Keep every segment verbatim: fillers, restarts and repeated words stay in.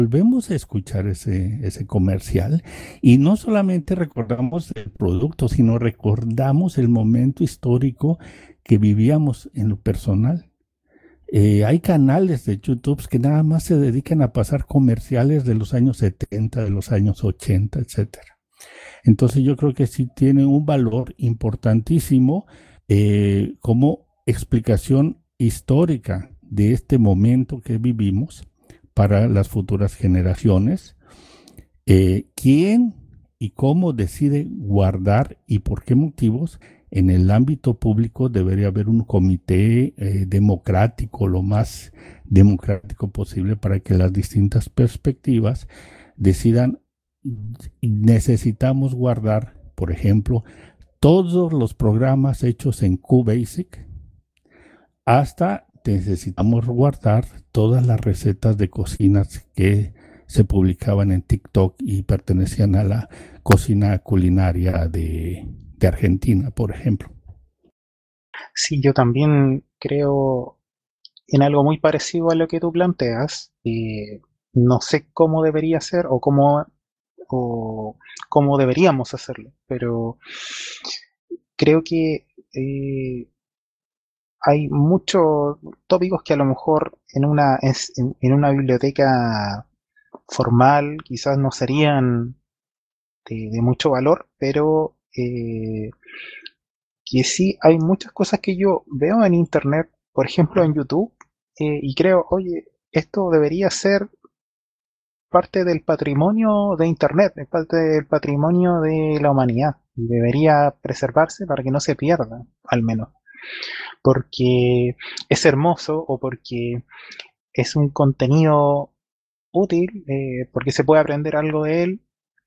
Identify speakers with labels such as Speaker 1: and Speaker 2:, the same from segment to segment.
Speaker 1: volvemos a escuchar ese, ese comercial y no solamente recordamos el producto, sino recordamos el momento histórico que vivíamos en lo personal. Eh, hay canales de YouTube que nada más se dedican a pasar comerciales de los años setenta, de los años ochenta, etcétera. Entonces yo creo que sí tiene un valor importantísimo eh, como explicación histórica de este momento que vivimos para las futuras generaciones. Eh, ¿Quién y cómo decide guardar y por qué motivos? En el ámbito público debería haber un comité eh, democrático, lo más democrático posible, para que las distintas perspectivas decidan. Necesitamos guardar, por ejemplo, todos los programas hechos en QBasic, hasta necesitamos guardar todas las recetas de cocinas que se publicaban en TikTok y pertenecían a la cocina culinaria de, de Argentina, por ejemplo.
Speaker 2: Sí, yo también creo en algo muy parecido a lo que tú planteas. Eh, no sé cómo debería ser o cómo, o cómo deberíamos hacerlo, pero creo que eh, hay muchos tópicos que a lo mejor en una, es- en, en una biblioteca formal quizás no serían de, de mucho valor, pero eh, que sí hay muchas cosas que yo veo en internet, por ejemplo en YouTube, eh, y creo, oye, esto debería ser parte del patrimonio de internet, es parte del patrimonio de la humanidad, y debería preservarse para que no se pierda, al menos, porque es hermoso o porque es un contenido útil, eh, porque se puede aprender algo de él,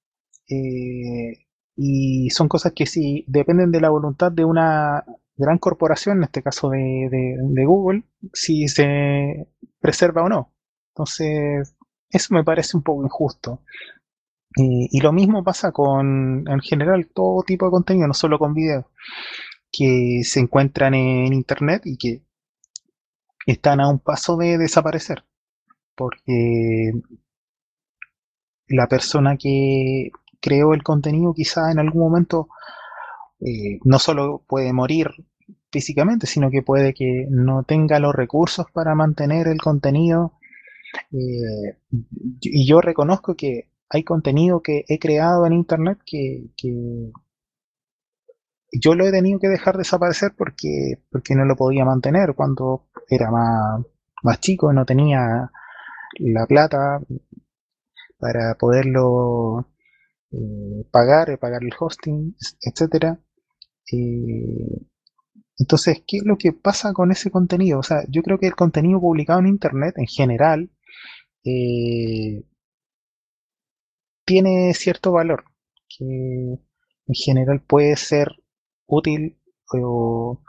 Speaker 2: eh, y son cosas que sí dependen de la voluntad de una gran corporación, en este caso de, de- de Google, si se preserva o no. Entonces, eso me parece un poco injusto. Y, y lo mismo pasa con, en general, todo tipo de contenido, no solo con videos, que se encuentran en Internet y que están a un paso de desaparecer, porque la persona que creó el contenido quizá en algún momento eh, no solo puede morir físicamente, sino que puede que no tenga los recursos para mantener el contenido. eh, y yo reconozco que hay contenido que he creado en Internet que, que yo lo he tenido que dejar desaparecer porque, porque no lo podía mantener cuando era más, más chico, no tenía la plata para poderlo eh, pagar, pagar el hosting, etcétera. Eh, Entonces, ¿qué es lo que pasa con ese contenido? O sea, yo creo que el contenido publicado en Internet en general eh, tiene cierto valor, que en general puede ser útil o,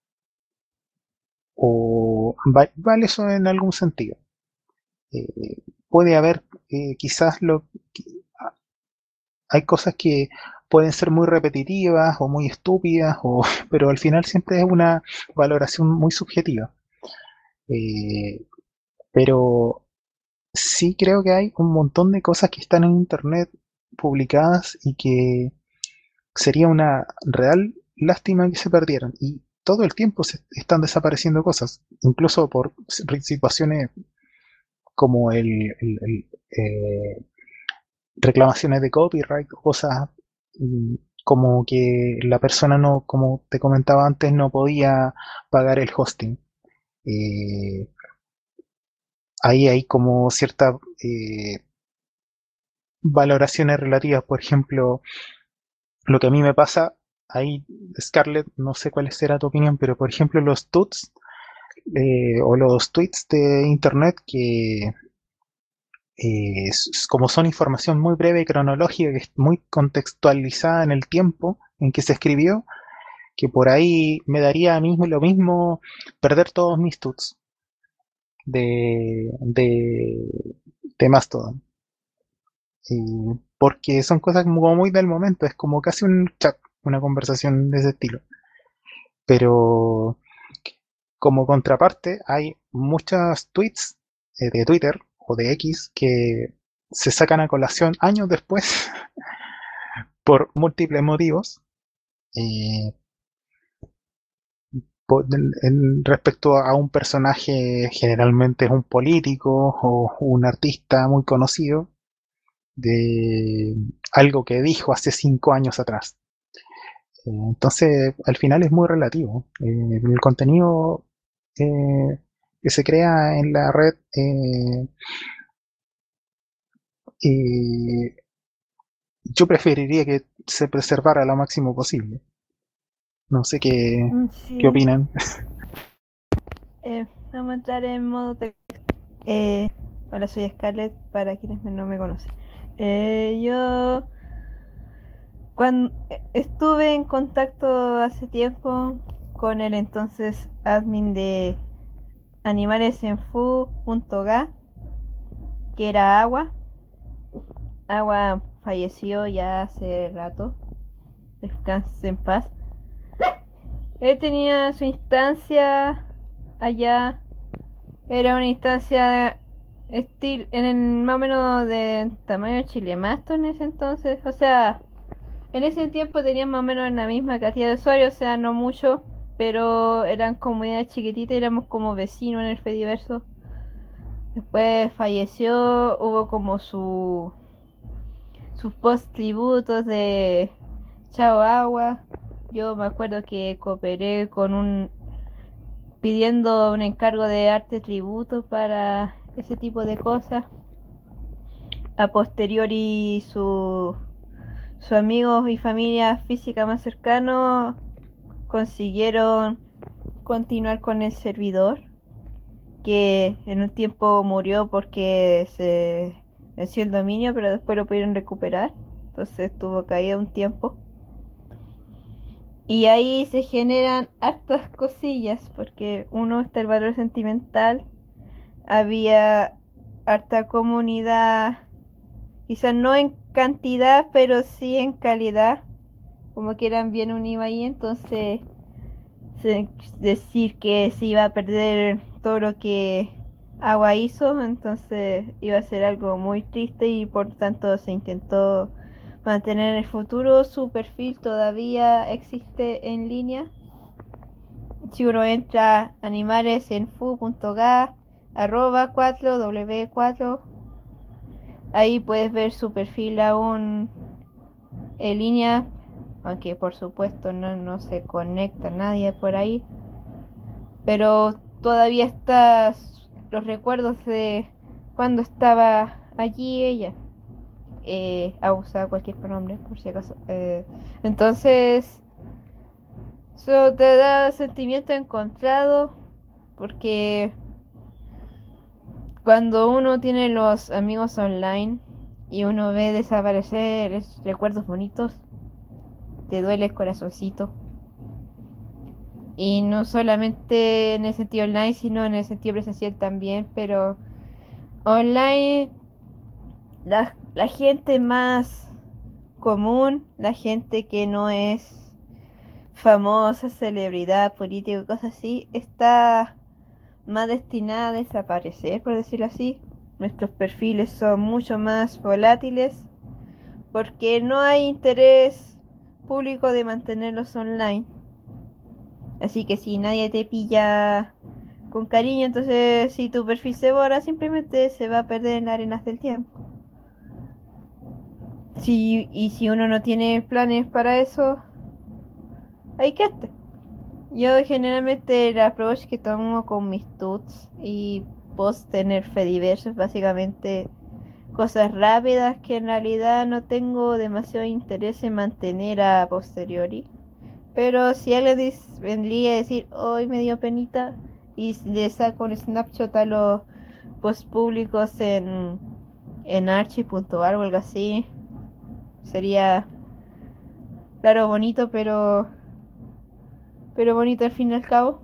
Speaker 2: o va- vale eso en algún sentido. Eh, puede haber eh, quizás lo, hay cosas que pueden ser muy repetitivas o muy estúpidas, o, pero al final siempre es una valoración muy subjetiva. Eh, pero sí creo que hay un montón de cosas que están en internet publicadas y que sería una real lástima que se perdieran. Y todo el tiempo se están desapareciendo cosas, incluso por situaciones como el, el- el, eh, reclamaciones de copyright, cosas mm, como que la persona no, como te comentaba antes, no podía pagar el hosting. Eh, Ahí hay como ciertas eh, valoraciones relativas, por ejemplo, lo que a mí me pasa, ahí, Scarlett, no sé cuál será tu opinión, pero por ejemplo los tuts eh, o los tweets de internet que eh, s- como son información muy breve y cronológica, que es muy contextualizada en el tiempo en que se escribió, que por ahí me daría a mí lo mismo perder todos mis tuts de, de, de Mastodon. Y porque son cosas como muy del momento, es como casi un chat, una conversación de ese estilo. Pero como contraparte hay muchos tweets eh, de Twitter o de X que se sacan a colación años después por múltiples motivos. Eh, por- en- en- respecto a un personaje, generalmente es un político o un artista muy conocido, de algo que dijo hace cinco años atrás. Eh, entonces, al final es muy relativo. Eh, el contenido eh, que se crea en la red, eh, eh, yo preferiría que se preservara lo máximo posible. No sé qué,
Speaker 3: Mm,
Speaker 2: qué
Speaker 3: Sí,
Speaker 2: opinan.
Speaker 3: eh, vamos a entrar en modo texto. Eh, hola, soy Scarlett, para quienes no me conocen. Eh, yo cuando estuve en contacto hace tiempo con el entonces admin de animalesenfu.ga, que era Agua. Agua falleció ya hace rato, descanse en paz. Él tenía su instancia allá. Era una instancia estil, en el más o menos de tamaño Chile Masto en ese entonces. O sea, en ese tiempo tenían más o menos la misma cantidad de usuarios, o sea, no mucho, pero eran comunidades chiquititas, éramos como vecinos en el Fediverso. Después falleció, hubo como su sus post tributos de Chao Agua. Yo me acuerdo que cooperé con un pidiendo un encargo de arte tributo para ese tipo de cosas. A posteriori su sus amigos y familia física más cercanos consiguieron continuar con el servidor, que en un tiempo murió porque se venció el dominio, pero después lo pudieron recuperar, entonces estuvo caído un tiempo. Y ahí se generan hartas cosillas, porque uno está el valor sentimental, había harta comunidad, quizás no en cantidad, pero sí en calidad, como que eran bien unidos ahí, entonces se- decir que se iba a perder todo lo que Agua hizo, entonces iba a ser algo muy triste y por tanto se intentó mantener en el futuro. Su perfil todavía existe en línea. Si uno entra a animalesenfu.ga arroba cuatro w cuatro, ahí puedes ver su perfil aún en línea, aunque por supuesto no, no se conecta nadie por ahí, pero todavía está los recuerdos de cuando estaba allí ella. Eh, a usar cualquier pronombre por si acaso. Eh, entonces, eso te da sentimiento encontrado porque cuando uno tiene los amigos online y uno ve desaparecer esos recuerdos bonitos, te duele el corazoncito. Y no solamente en el sentido online, sino en el sentido presencial también, pero online la, la gente más común, la gente que no es famosa, celebridad, político y cosas así, está más destinada a desaparecer, por decirlo así. Nuestros perfiles son mucho más volátiles porque no hay interés público de mantenerlos online. Así que si nadie te pilla con cariño, entonces si tu perfil se borra, simplemente se va a perder en las arenas del tiempo. Si, y si uno no tiene planes para eso, hay que estar. Yo generalmente el approach que tomo con mis tuts y post tener Fediverso básicamente cosas rápidas que en realidad no tengo demasiado interés en mantener a posteriori. Pero si alguien vendría a decir, hoy me dio penita, y le saco un snapshot a los posts públicos en, en archive punto org o algo así, sería, claro, bonito, pero, pero bonito al fin y al cabo.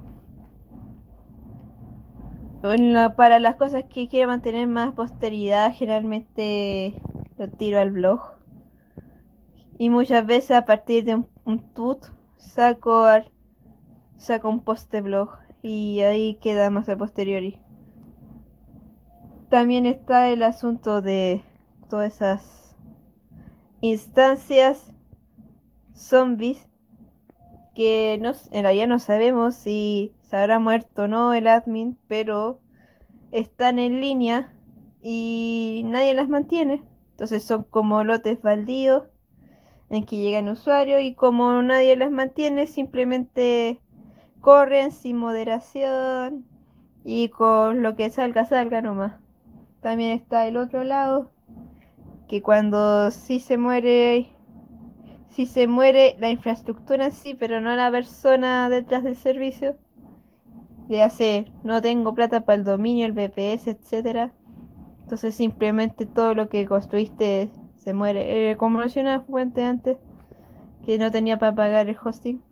Speaker 3: Bueno, para las cosas que quiero mantener más posteridad, generalmente lo tiro al blog. Y muchas veces a partir de un, un tweet saco, al- saco un post de blog y ahí queda más a posteriori. también está el asunto de todas esas instancias zombies que no, en realidad no sabemos si se habrá muerto o no el admin, pero están en línea y nadie las mantiene. Entonces son como lotes baldíos en que llegan usuarios y como nadie las mantiene, simplemente corren sin moderación y con lo que salga, salga nomás. También está el otro lado, que cuando sí se muere, sí se muere la infraestructura en sí, pero no la persona detrás del servicio, de hacer, no tengo plata para el dominio, el V P S, etcétera. Entonces simplemente todo lo que construiste se muere. Eh, como mencionaba Fuente antes, que no tenía para pagar el hosting.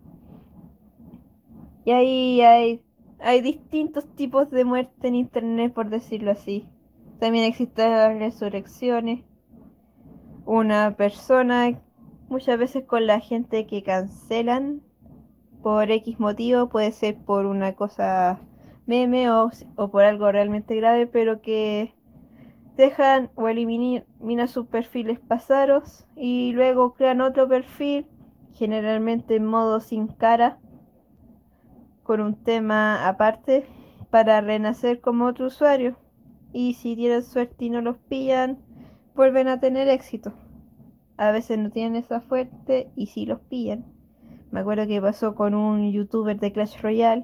Speaker 3: Y ahí hay, hay distintos tipos de muerte en internet, por decirlo así. También existen las resurrecciones. Una persona, muchas veces con la gente que cancelan por X motivo, puede ser por una cosa meme o, o por algo realmente grave, pero que dejan o eliminan sus perfiles pasados y luego crean otro perfil, generalmente en modo sin cara, con un tema aparte, para renacer como otro usuario. Y si tienen suerte y no los pillan, vuelven a tener éxito. A veces no tienen esa suerte y sí los pillan. Me acuerdo que pasó con un youtuber de Clash Royale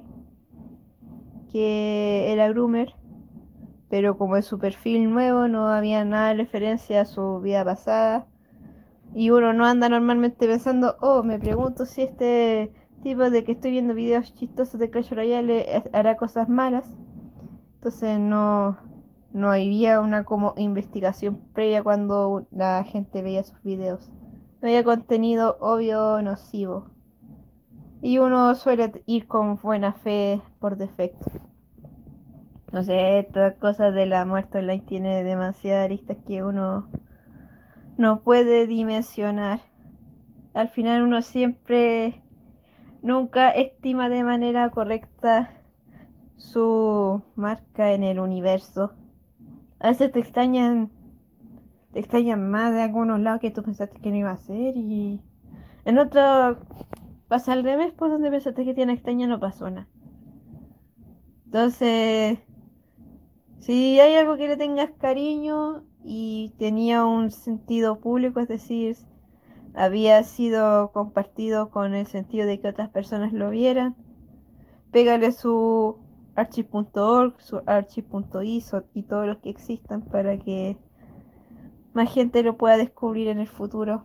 Speaker 3: que era groomer, pero como es su perfil nuevo no había nada de referencia a su vida pasada y uno no anda normalmente pensando, oh, me pregunto si este tipo de que estoy viendo videos chistosos de Clash Royale hará cosas malas. Entonces no, no había una como investigación previa cuando la gente veía sus videos. No había contenido obvio nocivo. Y uno suele ir con buena fe por defecto. No sé, estas cosas de la muerte online tiene demasiadas aristas que uno no puede dimensionar. Al final uno siempre, nunca estima de manera correcta su marca en el universo. A veces te extrañan, te extrañan más de algunos lados que tú pensaste que no iba a ser y en otro pasa al revés, por donde pensaste que te iban a extrañar no pasó nada. Entonces, si hay algo que le tengas cariño y tenía un sentido público, es decir, había sido compartido con el sentido de que otras personas lo vieran, pégale su archive punto org, su archive punto i s o y todos los que existan para que más gente lo pueda descubrir en el futuro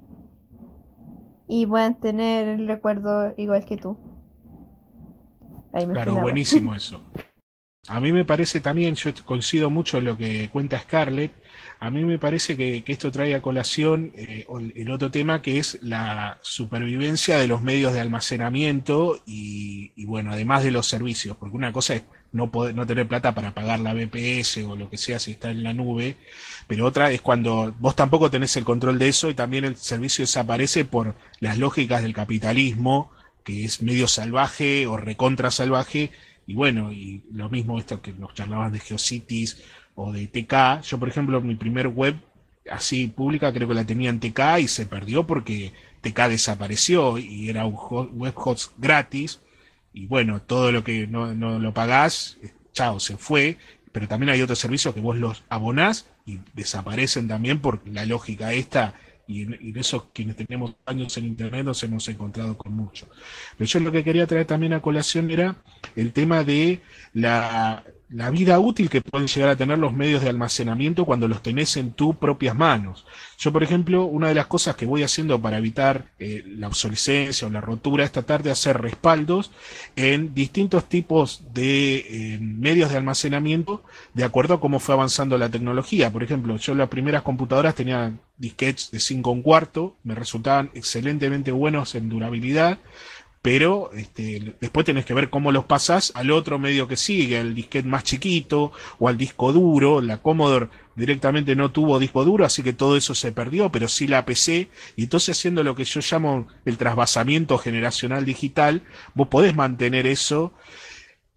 Speaker 3: y puedan tener el recuerdo igual que tú. Ahí me
Speaker 4: Claro, buenísimo eso. A mí me parece también, yo coincido mucho en lo que cuenta Scarlett, a mí me parece que, que esto trae a colación eh, el otro tema que es la supervivencia de los medios de almacenamiento y, y bueno, además de los servicios, porque una cosa es no, poder, no tener plata para pagar la V P S o lo que sea si está en la nube, pero otra es cuando vos tampoco tenés el control de eso y también el servicio desaparece por las lógicas del capitalismo, que es medio salvaje o recontra salvaje. Y bueno, y lo mismo esto que nos charlaban de GeoCities o de T K. Yo, por ejemplo, mi primer web así pública creo que la tenía en T K y se perdió porque T K desapareció y era un web host gratis. Y bueno, todo lo que no, no lo pagás, chao, se fue. Pero también hay otros servicios que vos los abonás y desaparecen también por la lógica esta. Y en, y en eso quienes tenemos años en internet nos hemos encontrado con mucho. Pero yo lo que quería traer también a colación era el tema de la, la vida útil que pueden llegar a tener los medios de almacenamiento cuando los tenés en tus propias manos. Yo, por ejemplo, una de las cosas que voy haciendo para evitar eh, la obsolescencia o la rotura es tratar de hacer respaldos en distintos tipos de eh, medios de almacenamiento de acuerdo a cómo fue avanzando la tecnología. Por ejemplo, yo las primeras computadoras tenía disquetes de cinco un cuarto, me resultaban excelentemente buenos en durabilidad, pero este, después tenés que ver cómo los pasás al otro medio que sigue, al disquete más chiquito o al disco duro. La Commodore directamente no tuvo disco duro, así que todo eso se perdió, pero sí la P C, y entonces haciendo lo que yo llamo el trasvasamiento generacional digital, vos podés mantener eso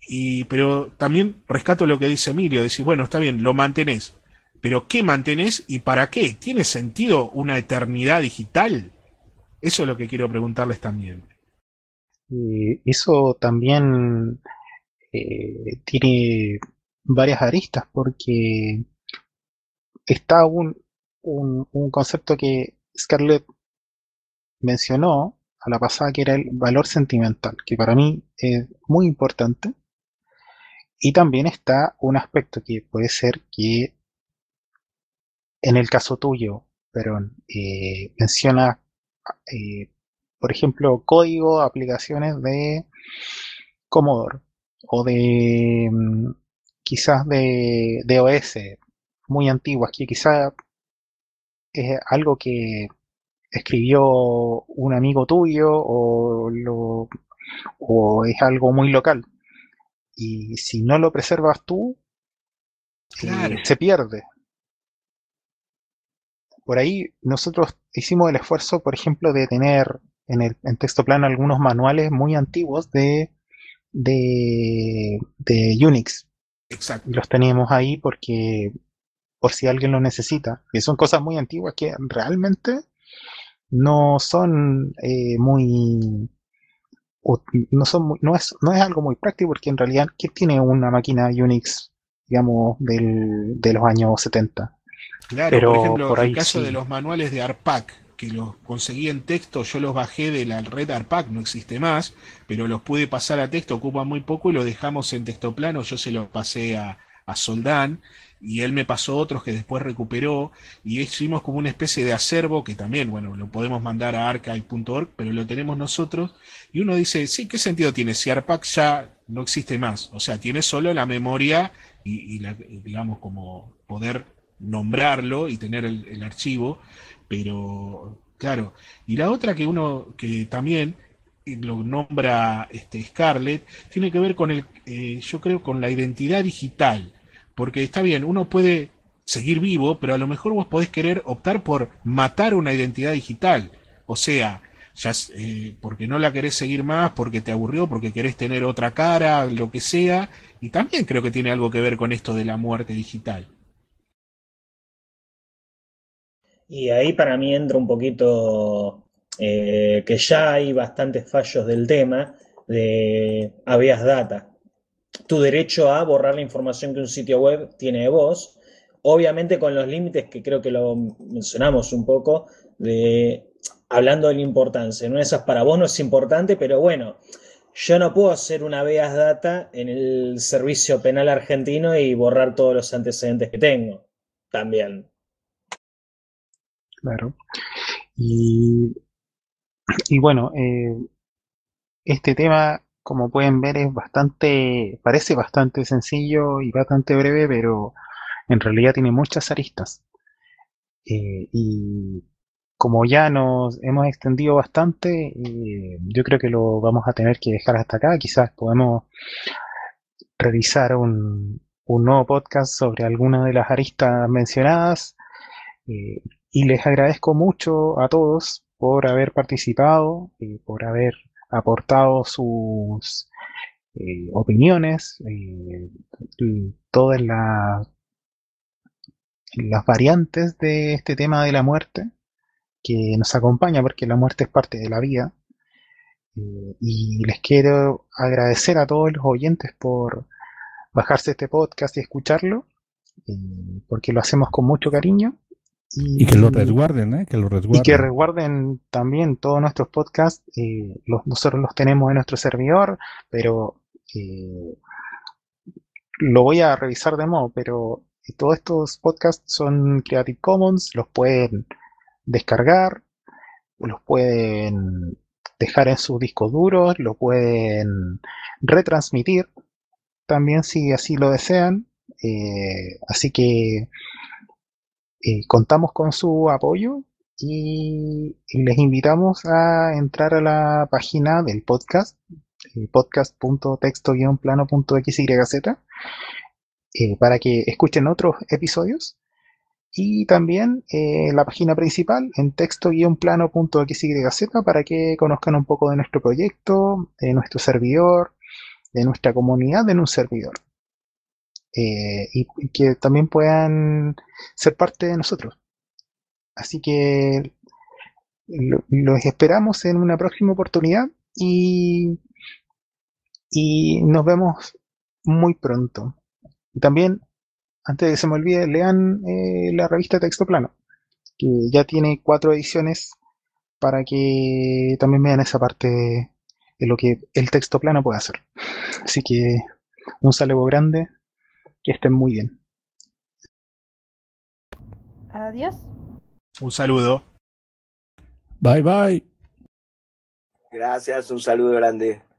Speaker 4: Y, pero también rescato lo que dice Emilio, decir, bueno, está bien, lo mantenés, pero ¿qué mantenés y para qué? ¿Tiene sentido una eternidad digital? Eso es lo que quiero preguntarles también.
Speaker 2: Eh, eso también eh, tiene varias aristas porque está un, un, un concepto que Scarlett mencionó a la pasada, que era el valor sentimental, que para mí es muy importante. Y también está un aspecto que puede ser que en el caso tuyo, pero eh, menciona, eh, por ejemplo, código, aplicaciones de Commodore o de mm, quizás de, de O S muy antiguas, que quizás es algo que escribió un amigo tuyo o, lo, o es algo muy local. Y si no lo preservas tú, eh,
Speaker 4: Claro,
Speaker 2: se pierde. Por ahí nosotros hicimos el esfuerzo, por ejemplo, de tener en el en texto plano algunos manuales muy antiguos de, de, de Unix. Y
Speaker 4: exacto.
Speaker 2: los teníamos ahí porque por si alguien lo necesita. Y son cosas muy antiguas que realmente no son eh, muy no son muy- no es no es algo muy práctico porque en realidad ¿quién tiene una máquina Unix digamos del, de los años setenta?
Speaker 4: Claro, por
Speaker 2: Pero
Speaker 4: ejemplo,
Speaker 2: por
Speaker 4: el
Speaker 2: ahí
Speaker 4: caso de
Speaker 2: sí.
Speaker 4: los manuales de ARPAC, que los conseguí en texto, yo los bajé de la red ARPAC, no existe más, pero los pude pasar a texto, ocupan muy poco y los dejamos en texto plano, yo se los pasé a, a Soldán y él me pasó otros que después recuperó y hicimos como una especie de acervo que también, bueno, lo podemos mandar a archive punto org, pero lo tenemos nosotros y uno dice, sí, ¿qué sentido tiene si ARPAC ya no existe más? O sea, tiene solo la memoria y, y la, digamos, como poder nombrarlo y tener el, el archivo, pero claro, y la otra que uno que también lo nombra este Scarlett tiene que ver con el, eh, yo creo, con la identidad digital, porque está bien, uno puede seguir vivo, pero a lo mejor vos podés querer optar por matar una identidad digital, o sea, ya eh, porque no la querés seguir más, porque te aburrió, porque querés tener otra cara, lo que sea, y también creo que tiene algo que ver con esto de la muerte digital.
Speaker 5: Y ahí para mí entra un poquito eh, que ya hay bastantes fallos del tema de habeas data. Tu derecho a borrar la información que un sitio web tiene de vos, obviamente con los límites que creo que lo mencionamos un poco, de hablando de la importancia. No, esas para vos no es importante, pero bueno, yo no puedo hacer una habeas data en el servicio penal argentino y borrar todos los antecedentes que tengo. También.
Speaker 2: Claro. Y, y bueno, eh, este tema, como pueden ver, es bastante, parece bastante sencillo y bastante breve, pero en realidad tiene muchas aristas. Eh, y como ya nos hemos extendido bastante, eh, yo creo que lo vamos a tener que dejar hasta acá. Quizás podemos realizar un, un nuevo podcast sobre alguna de las aristas mencionadas. Eh, y les agradezco mucho a todos por haber participado, y por haber aportado sus eh, opiniones, eh, y todas la- las variantes de este tema de la muerte que nos acompaña, porque la muerte es parte de la vida. Eh, y les quiero agradecer a todos los oyentes por bajarse este podcast y escucharlo, eh, porque lo hacemos con mucho cariño.
Speaker 1: Y que lo
Speaker 2: Y
Speaker 1: resguarden, ¿eh? Que lo
Speaker 2: Y que
Speaker 1: resguarden.
Speaker 2: resguarden también todos nuestros podcasts. Eh, los, nosotros los tenemos en nuestro servidor, pero eh, lo voy a revisar de nuevo. Pero todos estos podcasts son Creative Commons, los pueden descargar, los pueden dejar en sus discos duros, lo pueden retransmitir también si así lo desean. Eh, así que eh, contamos con su apoyo y, y les invitamos a entrar a la página del podcast, eh, podcast punto texto guion plano punto xyz, eh, para que escuchen otros episodios y también eh, la página principal en texto guion plano punto xyz para que conozcan un poco de nuestro proyecto, de nuestro servidor, de nuestra comunidad en un servidor. Eh, y, y que también puedan ser parte de nosotros. Así que lo- los esperamos en una próxima oportunidad y, y nos vemos muy pronto. Y también, antes de que se me olvide, lean eh, la revista Texto Plano, que ya tiene cuatro ediciones para que también vean esa parte de lo que el texto plano puede hacer. Así que un saludo grande, que estén muy bien.
Speaker 3: Adiós.
Speaker 4: Un saludo.
Speaker 1: Bye bye.
Speaker 6: Gracias, un saludo grande.